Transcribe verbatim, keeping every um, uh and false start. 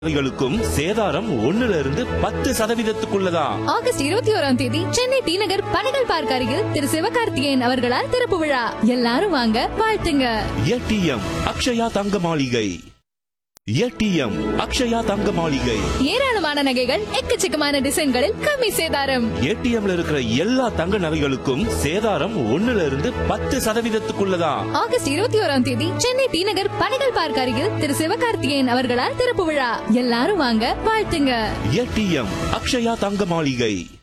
களுக்கும் சேதாரம் ஒண்ணுல இருந்து பத்து சதவீதத்துக்குள்ளதான். ஆகஸ்ட் இருபத்தி ஓராம் தேதி சென்னை டி நகர் பனகல் பார்க் அருகில் திரு சிவகார்த்திகேயன் அவர்களால் திறப்பு விழா. எல்லாரும் வாங்க, வாழ்த்துங்க. ஏடிஎம் அக்ஷயா தங்க மாளிகை. ஏடிஎம் அக்ஷயா தங்க மாளிகை. ஏராளமான நகைகள், எக்கச்சக்கமான டிசைன்களில் கம்மி சேதாரம். ஏடிஎம்ல இருக்கிற எல்லா தங்க நகைகளுக்கும் சேதாரம் ஒண்ணுல இருந்து பத்து சதவீதத்துக்குள்ளதான். ஆகஸ்ட் இருபத்தி ஓராம் தேதி சென்னை டி நகர் பனகல் பார்க் அருகில் திரு சிவகார்த்திகேயன் அவர்களால் திறப்பு விழா. எல்லாரும் வாங்க, வாழ்த்துங்க. ஏடிஎம் அக்ஷயா தங்க மாளிகை.